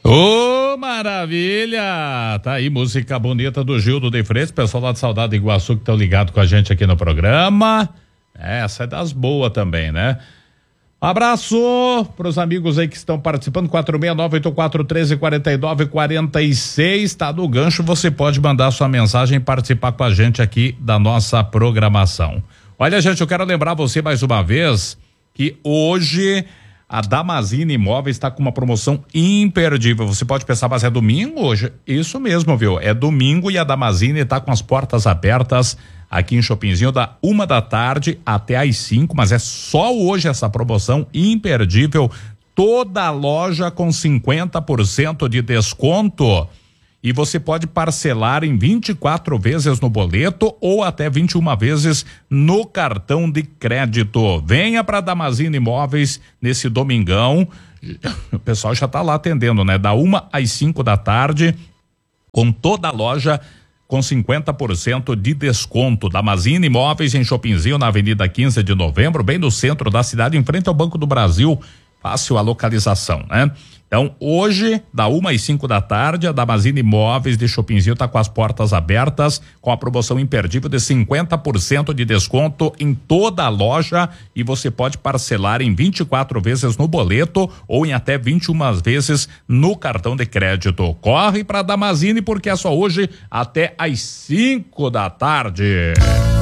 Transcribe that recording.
Ô, maravilha! Tá aí, música bonita do Gildo de Freitas, pessoal lá de Saudade de Iguaçu que estão ligados com a gente aqui no programa. Essa é das boas também, né? Abraço pros amigos aí que estão participando, 469-8413-4946, tá no gancho, você pode mandar sua mensagem e participar com a gente aqui da nossa programação. Olha, gente, eu quero lembrar você mais uma vez que hoje a Damascene Imóveis está com uma promoção imperdível. Você pode pensar, mas é domingo hoje? Isso mesmo, viu? É domingo e a Damascene está com as portas abertas aqui em Chopinzinho da 1h até às 5, mas é só hoje essa promoção imperdível. Toda a loja com 50% de desconto. E você pode parcelar em 24 vezes no boleto ou até 21 vezes no cartão de crédito. Venha para Damascene Imóveis nesse domingão. O pessoal já está lá atendendo, né? Da 1 às 5 da tarde, com toda a loja com 50% de desconto. Damascene Imóveis em Chopinzinho, na Avenida 15 de Novembro, bem no centro da cidade, em frente ao Banco do Brasil. Fácil a localização, né? Então, hoje, da 1 às 5 da tarde, a Damascene Imóveis de Chopinzinho está com as portas abertas, com a promoção imperdível de 50% de desconto em toda a loja, e você pode parcelar em 24 vezes no boleto ou em até 21 vezes no cartão de crédito. Corre para Damascene porque é só hoje até às 5 da tarde.